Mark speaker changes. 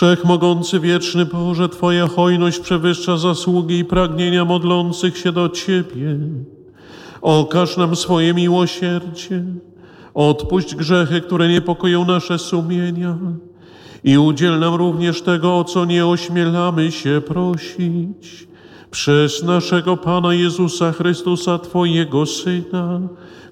Speaker 1: Wszechmogący, wieczny Boże, Twoja hojność przewyższa zasługi i pragnienia modlących się do Ciebie. Okaż nam swoje miłosierdzie, odpuść grzechy, które niepokoją nasze sumienia i udziel nam również tego, o co nie ośmielamy się prosić. Przez naszego Pana Jezusa Chrystusa, Twojego Syna,